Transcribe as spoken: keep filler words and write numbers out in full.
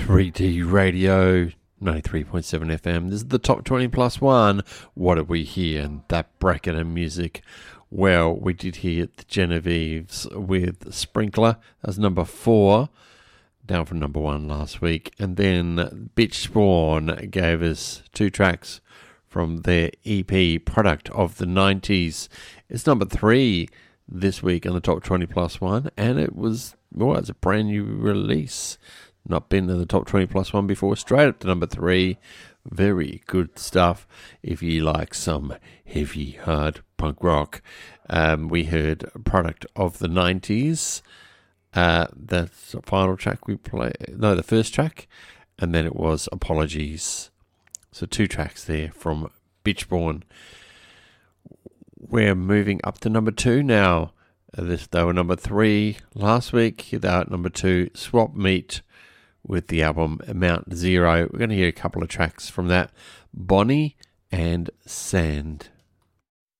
three D Radio, ninety-three point seven F M. This is the Top twenty Plus One. What did we hear in that bracket of music? Well, we did hear the Genevieves with Sprinkler. That was number four, down from number one last week. And then Bitch Spawn gave us two tracks from their E P, Product of the nineties. It's number three this week on the Top twenty Plus One, and it was, well, it's a brand new release. Not been in the Top twenty Plus One before. Straight up to number three. Very good stuff if you like some heavy, hard punk rock. Um, we heard Product of the nineties. Uh, that's the final track we played. No, the first track. And then it was Apologies. So two tracks there from Bitchborn. We're moving up to number two now. Uh, this, they were number three last week. They're at number two, Swap Meat, with the album Mount Zero. We're going to hear a couple of tracks from that. Bonnie and Sand.